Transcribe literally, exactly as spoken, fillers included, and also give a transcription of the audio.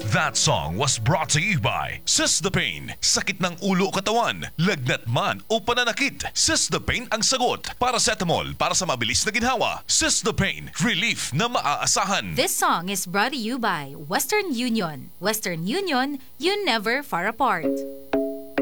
That song was brought to you by Sistapain. Sakit ng ulo o katawan, lagnat man o pananakit, Sistapain ang sagot. Paracetamol para sa mabilis na ginhawa. Sistapain, relief na maaasahan. This song is brought to you by Western Union. Western Union, you never far apart.